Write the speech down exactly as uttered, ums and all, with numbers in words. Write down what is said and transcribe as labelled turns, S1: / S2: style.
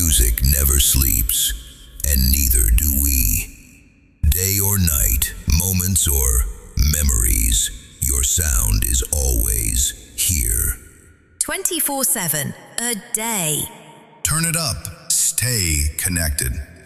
S1: music never sleeps, and neither do we. Day or night, moments or memories, your sound is always here.
S2: twenty-four seven, a day.
S3: Turn it up. Stay connected.